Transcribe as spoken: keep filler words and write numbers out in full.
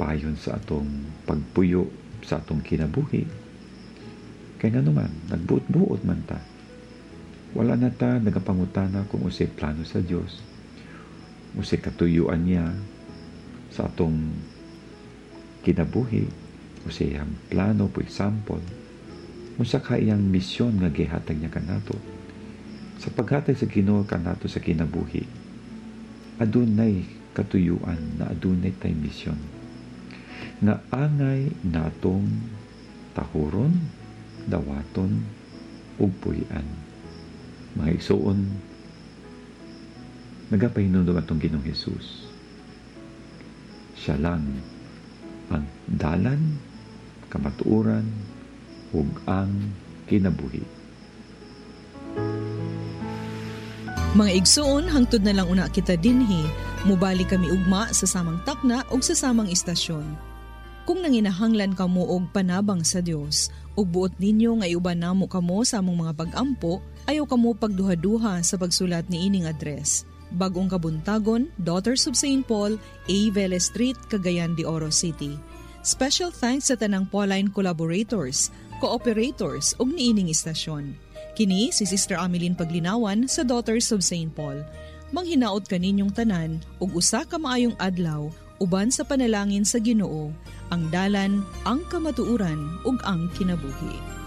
padayon sa atong pagpuyo sa atong kinabuhi. Kaya nga naman, nagbuot-buot man ta. Wala na ta nagapangutana kung usay plano sa Dios, usay katuyuan niya sa atong kinabuhi, usay ang plano, for example, unsa ka iyang misyon nga gihatag niya kanato. Sa paghatag sa Ginoo kanato sa kinabuhi, adunay katuyuan na adunay tay misyon nga angay natong tahuron, dawaton ug puy-an. Mga igsoon, nagapahinumdum atong Ginoong Hesus. Siya lang ang dalan, kamatuoran ug ang kinabuhi. Mga igsoon, hangtod na lang una kita dinhi, mubali kami ugma sa samang takna ug sa samang istasyon. Kung nanginahanglan kamo og panabang sa Dios, ug buot ninyo nga iuban namo kamo sa among mga pag-ampo, ayaw kamo pagduha-duha sa pagsulat ni ining address. Bagong Kabuntagon, Daughters of Saint Paul, A. Vélez Street, Cagayan de Oro City. Special thanks sa tanang Pauline collaborators, cooperators ug niining istasyon. Kini si Sister Ameline Paglinawan sa Daughters of Saint Paul. Manghinaot kaninyong tanan ug usa ka maayong adlaw uban sa panalangin sa Ginoo, ang dalan, ang kamatuuran ug ang kinabuhi.